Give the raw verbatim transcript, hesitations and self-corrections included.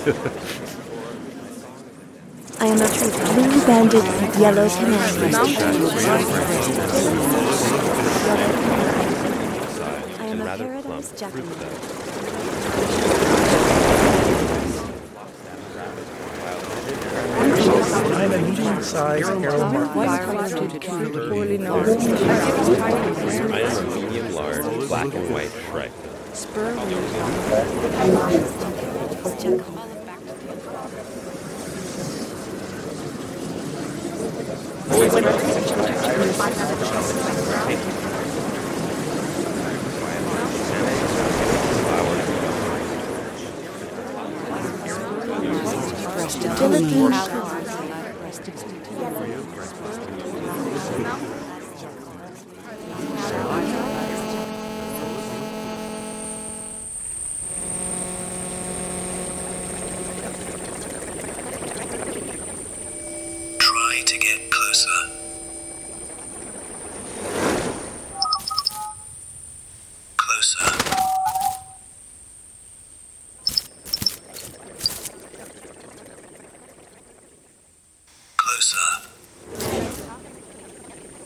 I am a blue banded yellow canary. I am a paradise jackrabbit. I'm a medium-sized arrow mark. I am a medium large black and white shrike. Try to get closer. Closer. Closer.